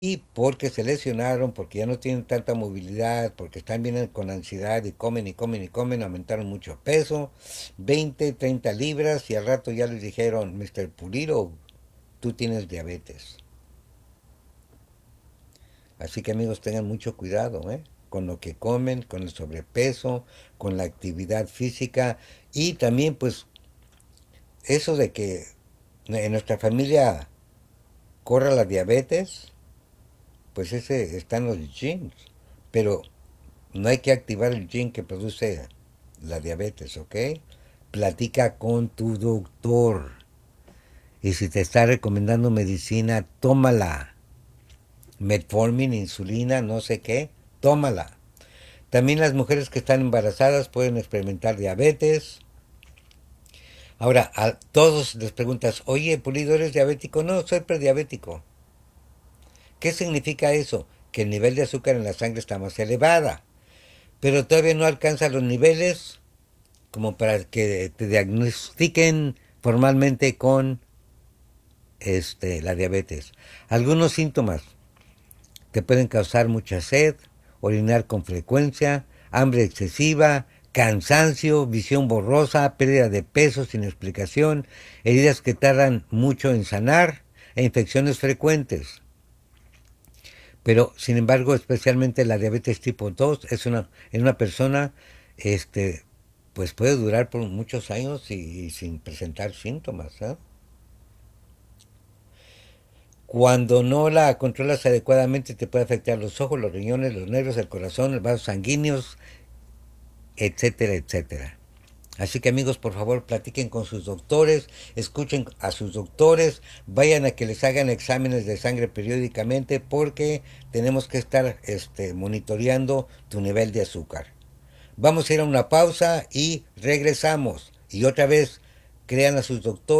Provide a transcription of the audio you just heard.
y porque se lesionaron, porque ya no tienen tanta movilidad, porque están bien con ansiedad y comen y comen y comen, aumentaron mucho peso, 20, 30 libras y al rato ya les dijeron, Mr. Pulido, tú tienes diabetes. Así que amigos, tengan mucho cuidado, ¿eh? Con lo que comen, con el sobrepeso, con la actividad física y también pues eso de que en nuestra familia corra la diabetes, pues ese está en los genes, pero no hay que activar el gen que produce la diabetes, ¿ok? Platica con tu doctor y si te está recomendando medicina, tómala. Metformin, insulina, no sé qué, tómala. También las mujeres que están embarazadas pueden experimentar diabetes. Ahora, a todos les preguntas, oye, Pulido, ¿eres diabético? No, soy prediabético. ¿Qué significa eso? Que el nivel de azúcar en la sangre está más elevada, pero todavía no alcanza los niveles como para que te diagnostiquen formalmente con la diabetes. Algunos síntomas te pueden causar mucha sed, orinar con frecuencia, hambre excesiva, cansancio, visión borrosa, pérdida de peso sin explicación, heridas que tardan mucho en sanar e infecciones frecuentes. Pero, sin embargo, especialmente la diabetes tipo 2 en una persona, este, pues puede durar por muchos años y sin presentar síntomas, ¿eh? Cuando no la controlas adecuadamente te puede afectar los ojos, los riñones, los nervios, el corazón, los vasos sanguíneos, etcétera, etcétera. Así que amigos, por favor, platiquen con sus doctores, escuchen a sus doctores, vayan a que les hagan exámenes de sangre periódicamente porque tenemos que estar monitoreando tu nivel de azúcar. Vamos a ir a una pausa y regresamos. Y otra vez, crean a sus doctores.